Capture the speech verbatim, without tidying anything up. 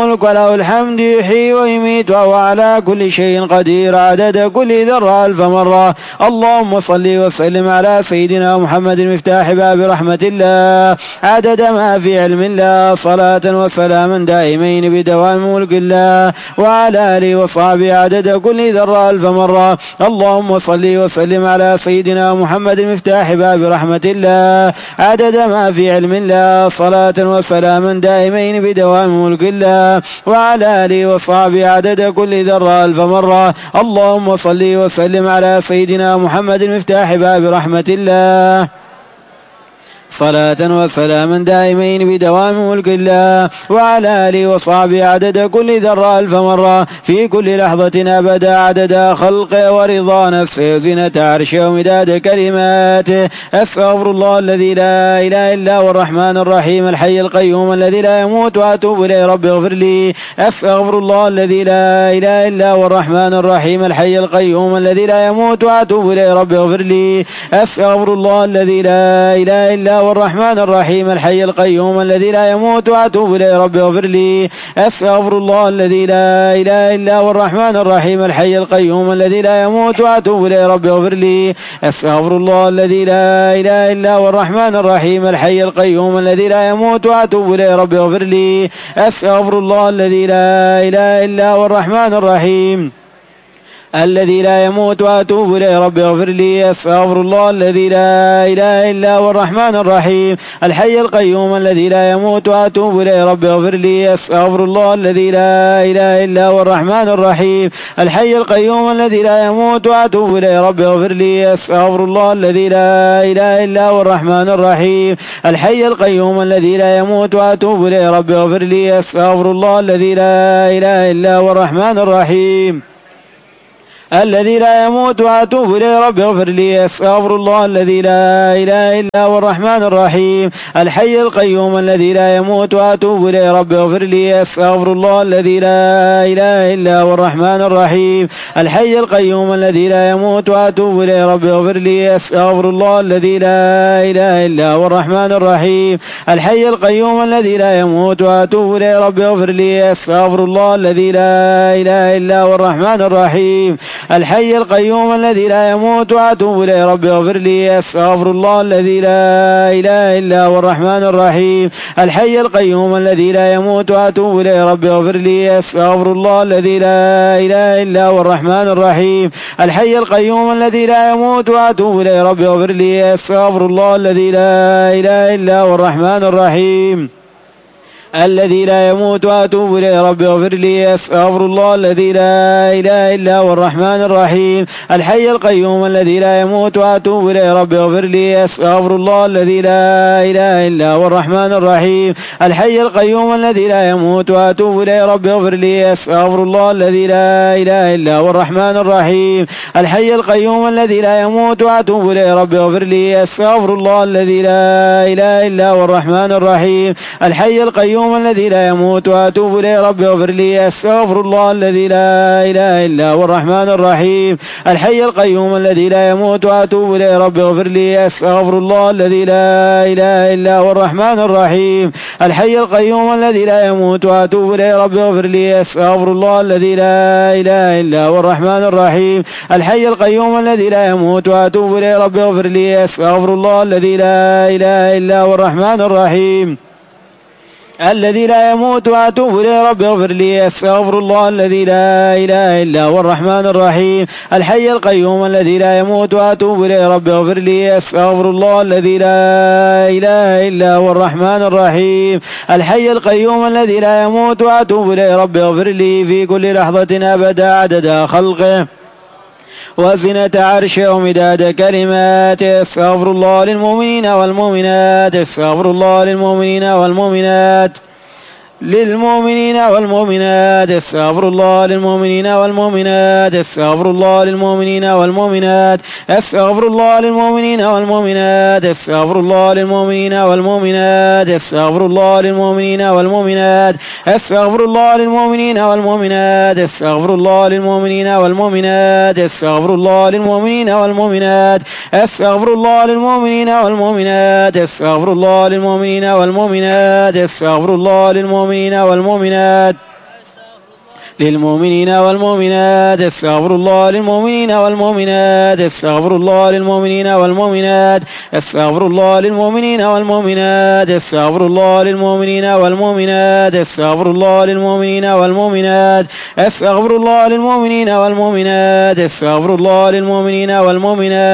الملك وله الحمد يحيي ويميت وهو على كل شيء قدير عدد كل ذرة ألف مرة. اللهم صل وسلم على سيدنا محمد مفتاح باب رحمة الله عدد ما في علم الله صلاة وسلاما دائمين بدوام ملك الله وعلى آله وصحبه عدد كل ذرة ألف مرة. اللهم صل وسلم على سيدنا محمد مفتاح باب رحمة الله عدد ما في علم الله صلاة وسلاما دائمين بدوام ملك الله وعلى آله وصحبه عدد كل ذرة ألف مرة. اللهم صل وسلم على سيدنا محمد مفتاح باب رحمة الله صلاة وسلاما دائمين بدوام ملك الله وعلى آله وصحبه عدد كل ذرة ألف مرة في كل لحظة أبدا عدد خلقه ورضا نفسه وزنة عرشه ومداد كلماته. أستغفر الله الذي لا إله إلا هو الرحمن الرحيم الحي القيوم الذي لا يموت وأتوب إليه رب اغفر لي. أستغفر الله الذي لا إله إلا هو الرحمن الرحيم الحي القيوم الذي لا يموت وأتوب إليه رب اغفر لي. أستغفر الله الذي لا إله إلا هو الرحمن الرحيم الحي القيوم الذي لا يموت وأتوب إليه رب اغفر لي. أستغفر الله الذي لا إله إلا هو الرحمن الرحيم الحي القيوم الذي لا يموت وأتوب إليه رب اغفر لي. أستغفر الله الذي لا إله إلا هو الرحمن الرحيم الحي القيوم الذي لا يموت وأتوب إليه رب اغفر لي. أستغفر الله الذي لا إله إلا هو الرحمن الرحيم الذي لا يموت وأتوب إليه رب اغفر لي. أستغفر الله الذي لا إله إلا هو الرحمن الرحيم الحي القيوم الذي لا يموت وأتوب إليه رب اغفر لي. أستغفر الله الذي لا إله إلا هو الرحمن الرحيم الحي القيوم الذي لا يموت وأتوب إليه رب اغفر لي. أستغفر الله الذي لا إله إلا هو الرحمن الرحيم الحي القيوم الذي لا يموت وأتوب إليه رب اغفر لي. أستغفر الله الذي لا إله إلا هو الرحمن الرحيم الذي لا يموت وأتوب إليه رب اغفر لي. أستغفر الله الذي لا إله إلا هو الرحمن الرحيم الحي القيوم الذي لا يموت وأتوب إليه رب اغفر لي. أستغفر الله الذي لا إله إلا هو الرحمن الرحيم الحي القيوم الذي لا يموت وأتوب إليه رب اغفر لي. أستغفر الله الذي لا إله إلا هو الرحمن الرحيم الحي القيوم الذي لا يموت وأتوب إليه رب اغفر لي. أستغفر الله الذي لا إله إلا هو الرحمن الرحيم الحي القيوم الذي لا يموت وأتوب إليه رب اغفر لي. أستغفر الله الذي لا إله إلا هو الرحمن الرحيم الحي القيوم الذي لا يموت وأتوب إليه رب اغفر لي. أستغفر الله الذي لا إله إلا هو الرحمن الرحيم الحي القيوم الذي لا يموت وأتوب إليه رب اغفر لي. أستغفر الله الذي لا إله إلا هو الرحمن الرحيم الذي لا يموت وأتوب إليه رب اغفر لي. أستغفر الله الذي لا إله إلا هو الرحمن الرحيم الحي القيوم الذي لا يموت وأتوب إليه رب اغفر لي. أستغفر الله الذي لا إله إلا هو الرحمن الرحيم الحي القيوم الذي لا يموت وأتوب إليه رب اغفر لي. أستغفر الله الذي لا إله إلا هو الرحمن الرحيم الحي القيوم الذي لا يموت وأتوب إليه رب اغفر لي. أستغفر الله الذي لا إله إلا هو الرحمن الرحيم الحي القيوم الذي لا يموت وأتوب إليه رب اغفر لي. أستغفر الله الذي لا إله إلا هو الرحمن الرحيم الحي القيوم الذي لا يموت وأتوب إليه رب اغفر لي. أستغفر الله الذي لا إله إلا هو الرحمن الرحيم الحي القيوم الذي لا يموت وأتوب إليه رب اغفر لي. أستغفر الله الذي لا إله إلا هو الرحمن الرحيم الحي القيوم الذي لا يموت وأتوب إليه رب اغفر لي. أستغفر الله الذي لا إله إلا هو الرحمن الرحيم الذي لا يموت وأتوب إليه رب اغفر لي. أستغفر الله الذي لا إله إلا هو الرحمن الرحيم الحي القيوم الذي لا يموت وأتوب إليه رب اغفر لي. أستغفر الله الذي لا إله إلا هو الرحمن الرحيم الحي القيوم الذي لا يموت وأتوب إليه رب اغفر لي في كل لحظة أبدا عدد خلقه وزنة عرشه ومداد كلماته. استغفر الله للمؤمنين والمؤمنات استغفر الله للمؤمنين والمؤمنات للمؤمنين والمؤمنات استغفر الله للمؤمنين والمؤمنات استغفر الله للمؤمنين والمؤمنات استغفر الله للمؤمنين والمؤمنات استغفر الله للمؤمنين والمؤمنات استغفر الله للمؤمنين والمؤمنات استغفر الله للمؤمنين والمؤمنات استغفر الله للمؤمنين والمؤمنات استغفر الله للمؤمنين والمؤمنات استغفر الله للمؤمنين والمؤمنات استغفر الله للمؤمنين والمؤمنات استغفر الله للمؤمنين والمؤمنات للمؤمنين والمؤمنات استغفر الله للمؤمنين والمؤمنات استغفر الله للمؤمنين والمؤمنات استغفر الله للمؤمنين والمؤمنات استغفر الله للمؤمنين والمؤمنات استغفر الله للمؤمنين والمؤمنات استغفر الله للمؤمنين والمؤمنات استغفر الله للمؤمنين والمؤمنات